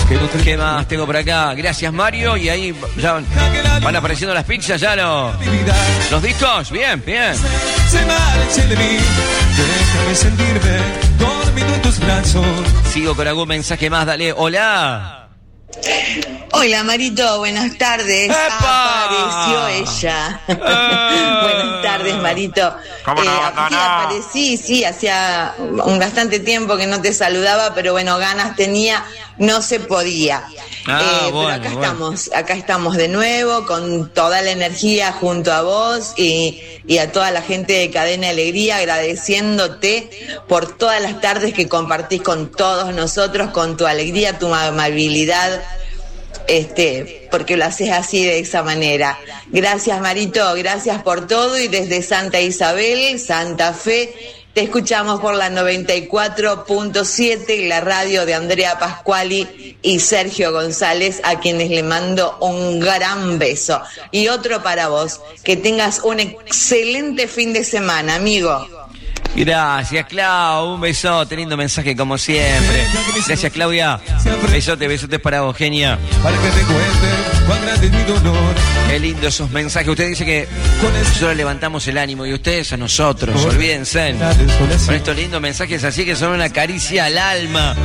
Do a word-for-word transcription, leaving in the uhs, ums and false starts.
¿Qué más tengo por acá? Gracias, Mario. Y ahí ya van apareciendo las pizzas, ya no. ¿Los discos? Bien, bien. Sigo con algún mensaje más, dale. Hola. Hola, Marito, buenas tardes. ¡Epa! Apareció ella. ¡Eh! Buenas tardes, Marito. ¿Cómo no, Eh, no, sí, no? aparecí, sí, hacía un bastante tiempo que no te saludaba, pero bueno, ganas tenía, no se podía. Ah, Eh, bueno, pero acá bueno. estamos, acá estamos de nuevo con toda la energía junto a vos y, y a toda la gente de Cadena Alegría, agradeciéndote por todas las tardes que compartís con todos nosotros, con tu alegría, tu amabilidad, este, porque lo haces así, de esa manera. Gracias, Marito, gracias por todo, y desde Santa Isabel, Santa Fe, te escuchamos por la noventa y cuatro punto siete, la radio de Andrea Pascuali y Sergio González, a quienes le mando un gran beso. Y otro para vos, que tengas un excelente fin de semana, amigo. Gracias, Clau. Un besote, lindo mensaje como siempre. Gracias, Claudia. Besote, besotes para vos, genia. Para que recuerden cuán grande es mi dolor. Qué lindo esos mensajes. Usted dice que nosotros levantamos el ánimo y ustedes a nosotros. Olvídense. Con estos lindos mensajes así que son una caricia al alma.